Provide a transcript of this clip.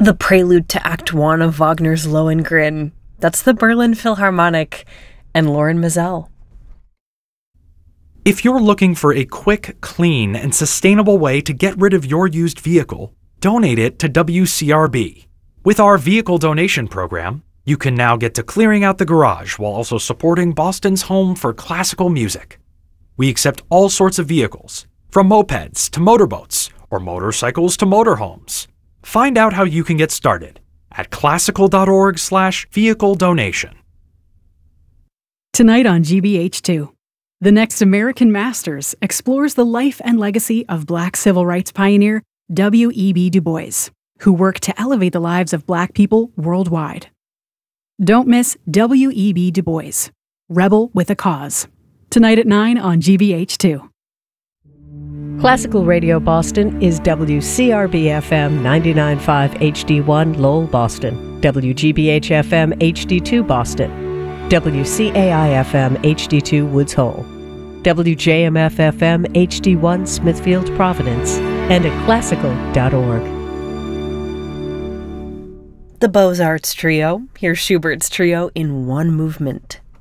The prelude to Act One of Wagner's Lohengrin. That's the Berlin Philharmonic and Lauren Mazel. If you're looking for a quick, clean, and sustainable way to get rid of your used vehicle, donate it to WCRB. With our vehicle donation program, you can now get to clearing out the garage while also supporting Boston's home for classical music. We accept all sorts of vehicles, from mopeds to motorboats or motorcycles to motorhomes. Find out how you can get started at classical.org/vehicle donation. Tonight on GBH2, The Next American Masters explores the life and legacy of Black civil rights pioneer W.E.B. Du Bois, who worked to elevate the lives of Black people worldwide. Don't miss W.E.B. Du Bois, Rebel with a Cause. Tonight at 9 on GBH2. Classical Radio Boston is WCRB-FM 99.5 HD1 Lowell, Boston, WGBH-FM HD2 Boston, WCAI-FM HD2 Woods Hole, WJMF-FM HD1 Smithfield, Providence, and at classical.org. The Beaux-Arts Trio. Here's Schubert's Trio in one movement.